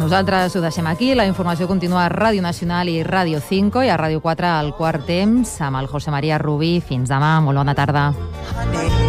Nosaltres ho deixem aquí. La informació continua a Ràdio Nacional i Ràdio 5 i a Ràdio 4 al quart temps amb el José María Rubí. Fins demà. Molt bona tarda.